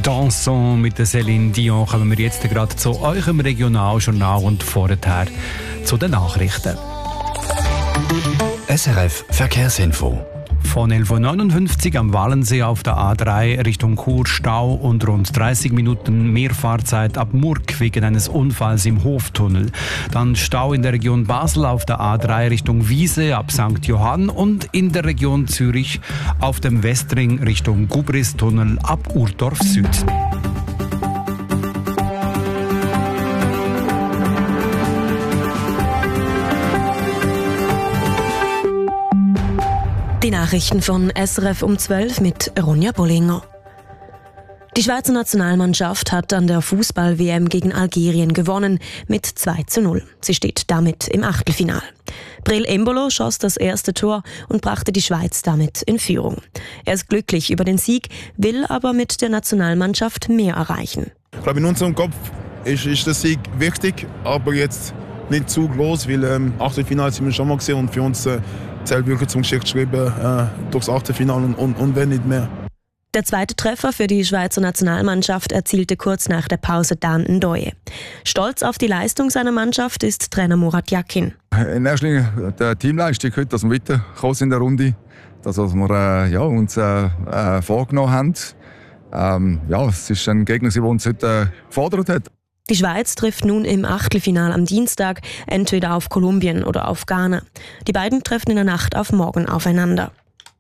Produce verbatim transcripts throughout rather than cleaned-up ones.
Dansons mit der Céline Dion kommen wir jetzt gerade zu eurem Regionaljournal und vorher zu den Nachrichten. S R F Verkehrsinfo. Von elf Uhr neunundfünfzig am Wallensee auf der A drei Richtung Chur Stau und rund dreißig Minuten mehr Fahrzeit ab Murg wegen eines Unfalls im Hoftunnel. Dann Stau in der Region Basel auf der A drei Richtung Wiese ab Sankt Johann und in der Region Zürich auf dem Westring Richtung Gubristunnel ab Urdorf Süd. Die Nachrichten von S R F um zwölf mit Ronja Bollinger. Die Schweizer Nationalmannschaft hat an der Fußball-W M gegen Algerien gewonnen mit zwei zu null. Sie steht damit im Achtelfinal. Breel Embolo schoss das erste Tor und brachte die Schweiz damit in Führung. Er ist glücklich über den Sieg, will aber mit der Nationalmannschaft mehr erreichen. Ich glaube, in unserem Kopf ist, ist der Sieg wichtig, aber jetzt nicht zu groß, weil ähm, Achtelfinale sind wir schon mal gesehen und für uns äh, zählt wirklich zum Geschichtsschreiben äh, durchs Achtelfinale und, und, und wenn nicht mehr. Der zweite Treffer für die Schweizer Nationalmannschaft erzielte kurz nach der Pause Dan Ndoye. Stolz auf die Leistung seiner Mannschaft ist Trainer Murat Yakin. In erster Linie die Teamleistung heute, dass wir weitergekommen sind in der Runde, das, was wir äh, ja, uns äh, äh, vorgenommen haben. Ähm, ja, es ist ein Gegner, der uns heute äh, gefordert hat. Die Schweiz trifft nun im Achtelfinal am Dienstag entweder auf Kolumbien oder auf Ghana. Die beiden treffen in der Nacht auf morgen aufeinander.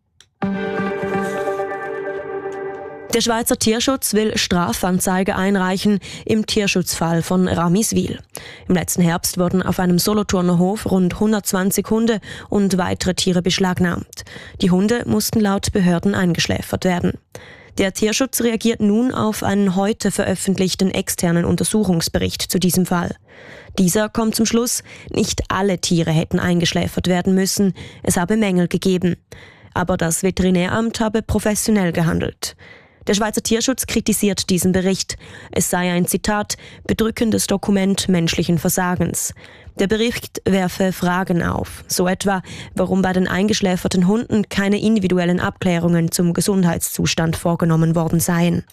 Der Schweizer Tierschutz will Strafanzeige einreichen im Tierschutzfall von Ramiswil. Im letzten Herbst wurden auf einem Solothurner Hof rund hundertzwanzig Hunde und weitere Tiere beschlagnahmt. Die Hunde mussten laut Behörden eingeschläfert werden. Der Tierschutz reagiert nun auf einen heute veröffentlichten externen Untersuchungsbericht zu diesem Fall. Dieser kommt zum Schluss, nicht alle Tiere hätten eingeschläfert werden müssen, es habe Mängel gegeben. Aber das Veterinäramt habe professionell gehandelt. Der Schweizer Tierschutz kritisiert diesen Bericht. Es sei ein, Zitat, bedrückendes Dokument menschlichen Versagens. Der Bericht werfe Fragen auf, so etwa, warum bei den eingeschläferten Hunden keine individuellen Abklärungen zum Gesundheitszustand vorgenommen worden seien.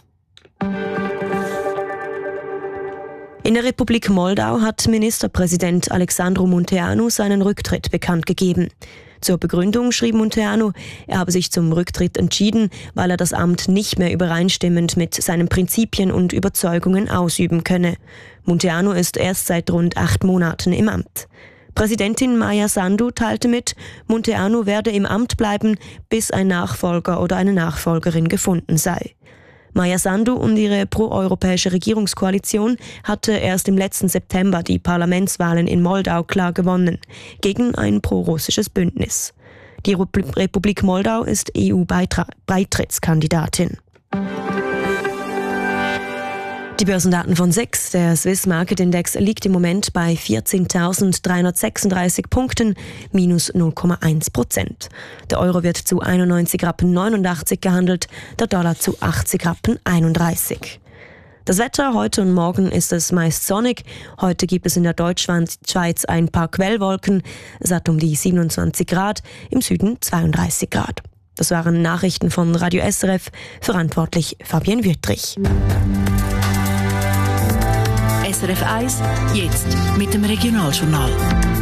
In der Republik Moldau hat Ministerpräsident Alexandru Munteanu seinen Rücktritt bekannt gegeben. Zur Begründung schrieb Munteanu, er habe sich zum Rücktritt entschieden, weil er das Amt nicht mehr übereinstimmend mit seinen Prinzipien und Überzeugungen ausüben könne. Munteanu ist erst seit rund acht Monaten im Amt. Präsidentin Maia Sandu teilte mit, Munteanu werde im Amt bleiben, bis ein Nachfolger oder eine Nachfolgerin gefunden sei. Maia Sandu und ihre proeuropäische Regierungskoalition hatte erst im letzten September die Parlamentswahlen in Moldau klar gewonnen, gegen ein prorussisches Bündnis. Die Republik Moldau ist E U-Beitrittskandidatin. Die Börsendaten von S I X, der Swiss Market Index, liegt im Moment bei vierzehntausenddreihundertsechsunddreißig Punkten, minus null Komma eins Prozent. Der Euro wird zu einundneunzig Rappen neunundachtzig gehandelt, der Dollar zu achtzig Rappen einunddreißig. Das Wetter heute und morgen ist es meist sonnig. Heute gibt es in der Deutschschweiz ein paar Quellwolken. Es hat um die siebenundzwanzig Grad, im Süden zweiunddreißig Grad. Das waren Nachrichten von Radio S R F, verantwortlich Fabienne Wüttrich. S R F eins, jetzt mit dem Regionaljournal.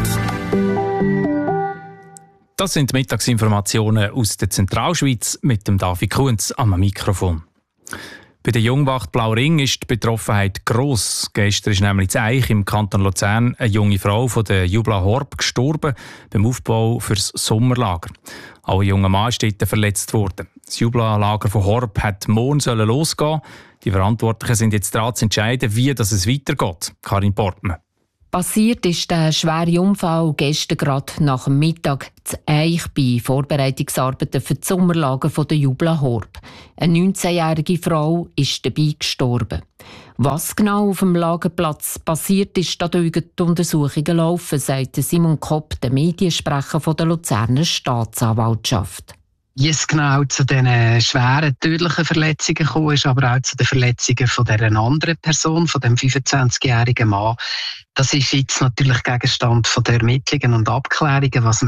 Das sind Mittagsinformationen aus der Zentralschweiz mit dem David Kunz am Mikrofon. Bei der Jungwacht Blauring ist die Betroffenheit gross. Gestern ist nämlich in Eich im Kanton Luzern eine junge Frau von der Jubla Horb gestorben beim Aufbau fürs Sommerlager. Auch ein junger Mann ist dort verletzt worden. Das Jubla-Lager von Horb hat morgen losgehen. Die Verantwortlichen sind jetzt daran zu entscheiden, wie das es weitergeht. Karin Portmann. Passiert ist der schwere Unfall gestern gerade nach dem Mittag zu Eich bei Vorbereitungsarbeiten für das Sommerlager von der Jubla Horb. Eine neunzehnjährige Frau ist dabei gestorben. Was genau auf dem Lagerplatz passiert ist, da die Untersuchungen laufen, sagte Simon Kopp, der Mediensprecher von der Luzerner Staatsanwaltschaft. Wie es genau zu diesen schweren, tödlichen Verletzungen gekommen ist, aber auch zu den Verletzungen von dieser anderen Person, von dem fünfundzwanzigjährigen Mann, das ist jetzt natürlich Gegenstand von der Ermittlungen und Abklärungen. Was wir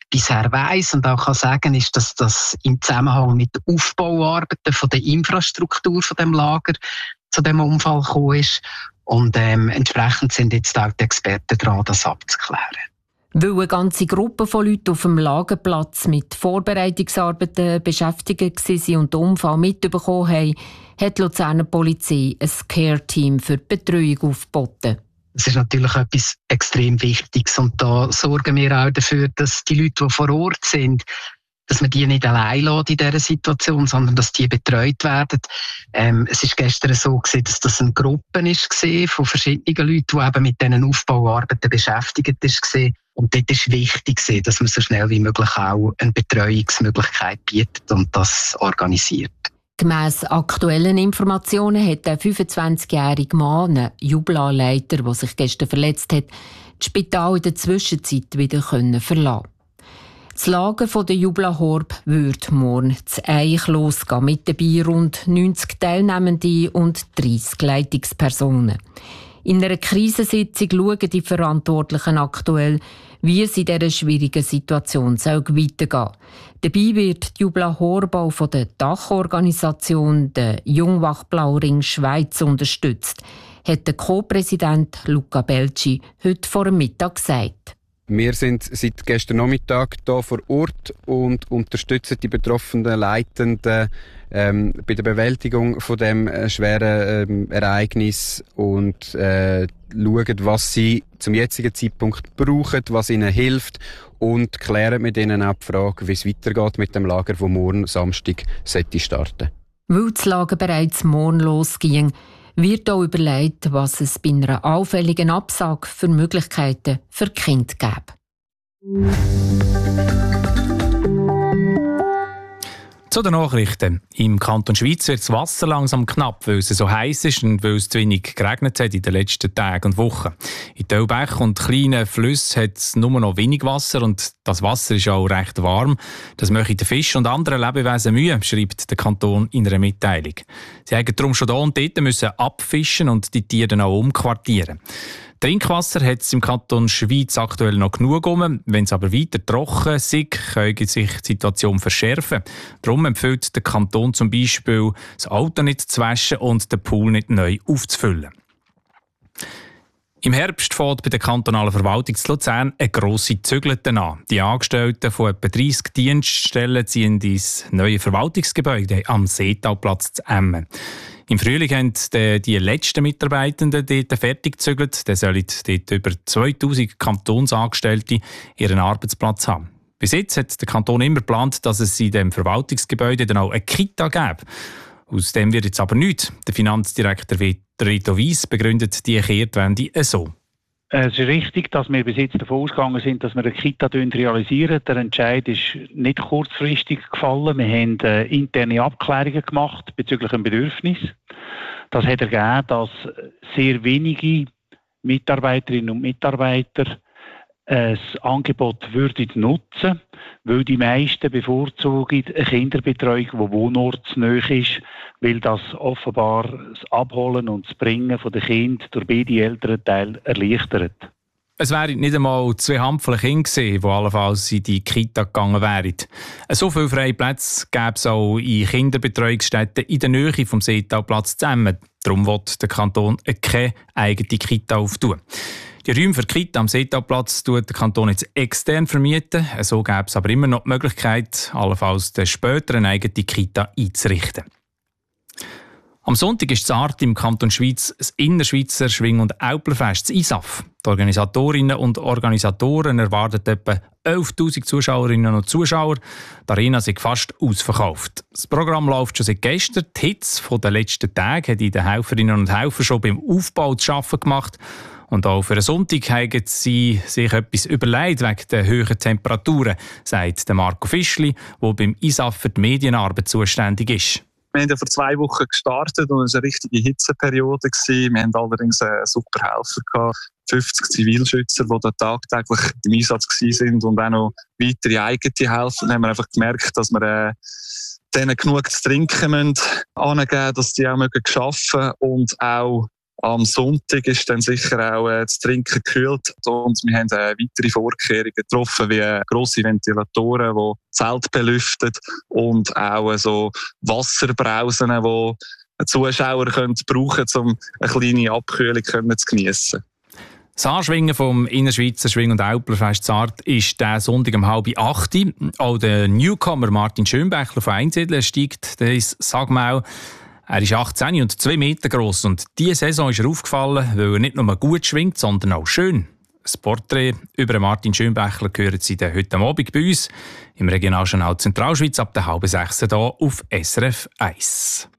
bisher weiss und auch kann sagen, ist, dass das im Zusammenhang mit den Aufbauarbeiten von der Infrastruktur von dem Lager zu dem Unfall gekommen ist. Und ähm, entsprechend sind jetzt auch die Experten dran, das abzuklären. Weil eine ganze Gruppe von Leuten auf dem Lagerplatz mit Vorbereitungsarbeiten beschäftigt waren und den Unfall mitbekommen haben, hat die Luzerner Polizei ein Care-Team für die Betreuung aufgeboten. Das ist natürlich etwas extrem Wichtiges und da sorgen wir auch dafür, dass die Leute, die vor Ort sind, dass man die nicht allein lässt in dieser Situation, sondern dass die betreut werden. Ähm, es war gestern so gewesen, dass das eine Gruppe war von verschiedenen Leuten, die eben mit diesen Aufbauarbeiten beschäftigt waren. Und dort ist wichtig, dass man so schnell wie möglich auch eine Betreuungsmöglichkeit bietet und das organisiert. Gemäss aktuellen Informationen hat der fünfundzwanzigjährige Mann, ein Jubla-Leiter, der sich gestern verletzt hat, das Spital in der Zwischenzeit wieder verlassen. Das Lager der Jubla Horb wird morgen zu Eich losgehen, mit dabei rund neunzig Teilnehmende und dreissig Leitungspersonen. In einer Krisensitzung schauen die Verantwortlichen aktuell, wie es in dieser schwierigen Situation weitergehen soll. Dabei wird die Jubla Horb auch von der Dachorganisation der Jungwacht-Blauring Schweiz unterstützt, hat der Co-Präsident Luca Belci heute vor dem Mittag gesagt. Wir sind seit gestern Nachmittag hier vor Ort und unterstützen die betroffenen Leitenden ähm, bei der Bewältigung von dem äh, schweren ähm, Ereignis und äh, schauen, was sie zum jetzigen Zeitpunkt brauchen, was ihnen hilft und klären mit ihnen auch die Frage, wie es weitergeht mit dem Lager, das morgen Samstag starten sollte. Weil das Lager bereits morgen losging, wird auch überlegt, was es bei einer auffälligen Absage für Möglichkeiten für die Kinder gäbe. Zu den Nachrichten. Im Kanton Schweiz wird das Wasser langsam knapp, weil es so heiß ist und weil es zu wenig geregnet hat in den letzten Tagen und Wochen. In Teilbächen und kleinen Flüssen hat es nur noch wenig Wasser und das Wasser ist auch recht warm. Das möchte den Fisch und anderen Lebewesen Mühe, schreibt der Kanton in einer Mitteilung. Sie haben darum schon da und dort müssen abfischen und die Tiere dann auch umquartieren. Trinkwasser hat es im Kanton Schweiz aktuell noch genug um. Wenn es aber weiter trocken ist, könnte sich die Situation verschärfen. Darum empfiehlt der Kanton zum Beispiel, das Auto nicht zu waschen und den Pool nicht neu aufzufüllen. Im Herbst fängt bei der kantonalen Verwaltung zu Luzern eine grosse Zügelte an. Die Angestellten von etwa dreissig Dienststellen ziehen ins neue Verwaltungsgebäude am Seetalplatz zu Emmen. Im Frühling haben die, die letzten Mitarbeitenden dort fertig gezügelt. Dann sollen dort über zweitausend Kantonsangestellte ihren Arbeitsplatz haben. Bis jetzt hat der Kanton immer geplant, dass es in dem Verwaltungsgebäude dann auch eine Kita gäbe. Aus dem wird jetzt aber nichts. Der Finanzdirektor Reto Weiss begründet die Kehrtwende so. Es ist richtig, dass wir bis jetzt davon ausgegangen sind, dass wir eine Kita realisieren. Der Entscheid ist nicht kurzfristig gefallen. Wir haben äh, interne Abklärungen gemacht bezüglich dem Bedürfnis. Das hat ergeben, dass sehr wenige Mitarbeiterinnen und Mitarbeiter ein Angebot würden nutzen, weil die meisten bevorzugen eine Kinderbetreuung, die wohnortsnähe ist, weil das offenbar das Abholen und das Bringen der Kinder durch beide Elternteile erleichtert. Es wären nicht einmal zwei Handvoll Kinder gewesen, die allenfalls in die Kita gegangen wären. So viele freie Plätze gäbe es auch in Kinderbetreuungsstätten in der Nähe vom Seetalplatz zusammen. Darum will der Kanton keine eigene Kita auftun. Die Räume für die Kita am Seetalplatz tut der Kanton jetzt extern vermieten. So gäbe es aber immer noch die Möglichkeit, allenfalls später eine eigene Kita einzurichten. Am Sonntag ist das Art im Kanton Schweiz das Innerschweizer Schwing- und Auplerfest, das I S A F. Die Organisatorinnen und Organisatoren erwarten etwa elftausend Zuschauerinnen und Zuschauer. Die Arena ist fast ausverkauft. Das Programm läuft schon seit gestern. Die Hits der letzten Tage haben die Helferinnen und Helfer schon beim Aufbau zu arbeiten gemacht. Und auch für einen Sonntag haben sie sich etwas überlegt wegen der hohen Temperaturen, sagt Marco Fischli, der beim I S A F für die Medienarbeit zuständig ist. Wir haben ja vor zwei Wochen gestartet und es war eine richtige Hitzeperiode. Wir hatten allerdings einen super Helfer gehabt, fünfzig Zivilschützer, die da tagtäglich im Einsatz waren und auch noch weitere eigene Helfer. Dann haben wir einfach gemerkt, dass wir äh, denen genug zu trinken müssen, angeben, dass die auch arbeiten können und auch Am Sonntag ist dann sicher auch äh, das Trinken gekühlt und wir haben äh, weitere Vorkehrungen getroffen, wie äh, grosse Ventilatoren, die das Zelt belüften und auch äh, so Wasserbrausen, die Zuschauer können brauchen, um eine kleine Abkühlung können zu geniessen. Das Anschwingen vom Innerschweizer Schwing- und Älplerfest Sarth ist diesen Sonntag um halb acht. Auch der Newcomer Martin Schönbächler von Einsiedeln steigt ins Sagmau. Er ist achtzehn und zwei Meter gross und diese Saison ist er aufgefallen, weil er nicht nur gut schwingt, sondern auch schön. Das Porträt über Martin Schönbächler hören Sie heute Abend bei uns im Regionaljournal Zentralschweiz ab der halben sechs hier auf S R F eins.